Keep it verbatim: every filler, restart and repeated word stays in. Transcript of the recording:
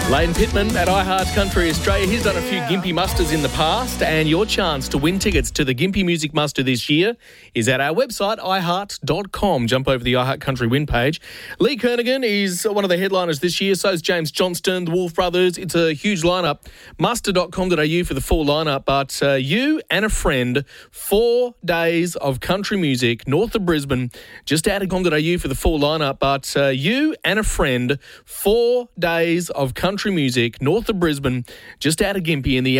Lane Pittman at iHeart Country Australia. He's done a few Gympie Musters in the past, and your chance to win tickets to the Gympie Music Muster this year is at our website, i heart dot com. Jump over the iHeart Country win page. Lee Kernaghan is one of the headliners this year. So is James Johnston, the Wolf Brothers. It's a huge lineup. muster dot com dot a u for the full lineup. But uh, you and a friend, four days of country music north of Brisbane. Just out of com dot a u for the full lineup. But uh, you and a friend, four days of country music north of Brisbane, just out of Gympie in the